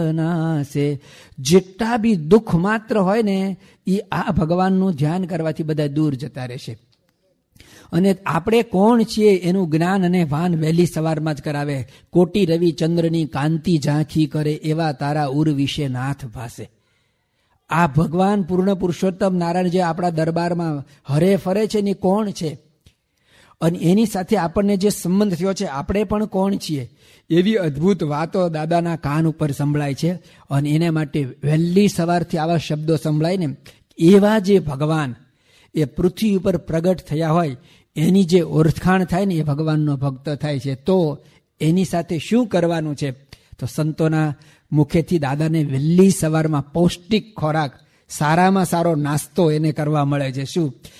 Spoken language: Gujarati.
નાશે. જેટલા બી દુઃખ માત્ર હોય ને એ આ ભગવાનનું ધ્યાન કરવાથી બધા દૂર જતા રહેશે. અને આપણે કોણ છીએ એનું જ્ઞાન અને ભાન વહેલી સવારમાં જ કરાવે. કોટી રવિ ચંદ્રની કાંતિ ઝાંખી કરે, એવા તારા ઉર વિશે નાથ ભાસે. આ ભગવાન પૂર્ણ પુરુષોત્તમ નારાયણ જે આપણા દરબારમાં હરે ફરે છે ને કોણ છે, અને એની સાથે આપણને જે સંબંધ થયો છે, આપણે પણ કોણ છીએ, એવી અદ્ભુત વાતો દાદાના કાન ઉપર સંભળાય છે. અને એના માટે વહેલી સવારથી આવા શબ્દો સંભળાય ને, એવા જે ભગવાન એ પૃથ્વી ઉપર પ્રગટ થયા હોય એની જે ઓળખાણ થાય ને, એ ભગવાનનો ભક્ત થાય છે. તો એની સાથે શું કરવાનું છે? તો સંતોના મુખેથી દાદાને વહેલી સવારમાં પૌષ્ટિક ખોરાક, સારામાં સારો નાસ્તો એને કરવા મળે છે. શું?